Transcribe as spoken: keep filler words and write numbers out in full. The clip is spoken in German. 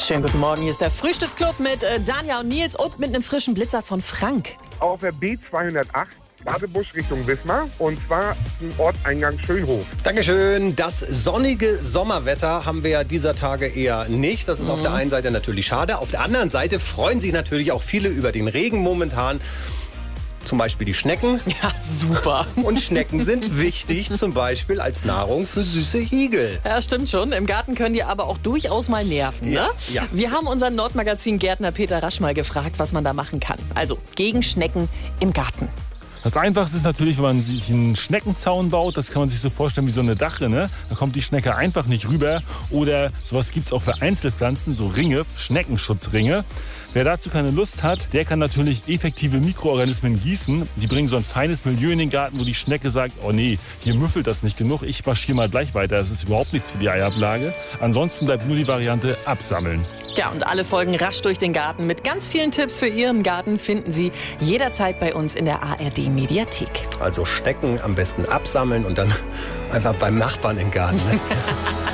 Schönen guten Morgen, hier ist der Frühstücksclub mit äh, Danja und Nils und mit einem frischen Blitzer von Frank. Auf der B zweihundertacht, Badebusch Richtung Wismar, und zwar zum Ortseingang Schönhof. Dankeschön. Das sonnige Sommerwetter haben wir ja dieser Tage eher nicht. Das ist mhm. auf der einen Seite natürlich schade. Auf der anderen Seite freuen sich natürlich auch viele über den Regen momentan. Zum Beispiel die Schnecken. Ja, super. Und Schnecken sind wichtig, zum Beispiel als Nahrung für süße Igel. Ja, stimmt schon. Im Garten können die aber auch durchaus mal nerven. Ja, ne? ja. Wir haben unseren Nordmagazin-Gärtner Peter Rasch mal gefragt, was man da machen kann. Also gegen Schnecken im Garten. Das Einfachste ist natürlich, wenn man sich einen Schneckenzaun baut. Das kann man sich so vorstellen wie so eine Dachrinne. Da kommt die Schnecke einfach nicht rüber. Oder sowas gibt es auch für Einzelpflanzen, so Ringe, Schneckenschutzringe. Wer dazu keine Lust hat, der kann natürlich effektive Mikroorganismen gießen. Die bringen so ein feines Milieu in den Garten, wo die Schnecke sagt, oh nee, hier müffelt das nicht genug, ich marschiere mal gleich weiter. Das ist überhaupt nichts für die Eiablage. Ansonsten bleibt nur die Variante absammeln. Ja, und alle Folgen Rasch durch den Garten mit ganz vielen Tipps für Ihren Garten finden Sie jederzeit bei uns in der A R D-Mediathek. Also Schnecken am besten absammeln und dann einfach beim Nachbarn im Garten. Ne?